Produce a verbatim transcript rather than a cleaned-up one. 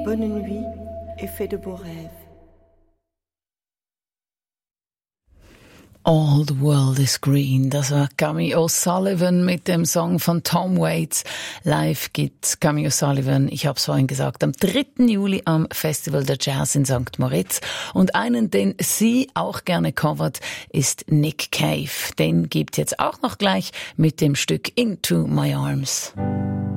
bonne nuit et fais de beaux rêves. All the World is Green, das war Cammy O'Sullivan mit dem Song von Tom Waits. Live gibt Cammy O'Sullivan, ich habe es vorhin gesagt, am dritten Juli am Festival der Jazz in Sankt Moritz. Und einen, den sie auch gerne covert, ist Nick Cave. Den gibt jetzt auch noch gleich mit dem Stück Into My Arms.